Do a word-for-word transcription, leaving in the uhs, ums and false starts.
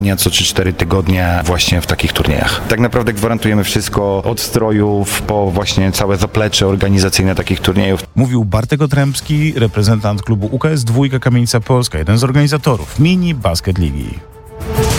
co trzy cztery tygodnie właśnie w takich turniejach. Tak naprawdę gwarantujemy wszystko od strojów po właśnie całe zaplecze organizacyjne takich turniejów. Mówił Bartek Otrębski, reprezentant klubu U K S dwa Kamienica Polska, jeden z organizatorów mini basket ligi.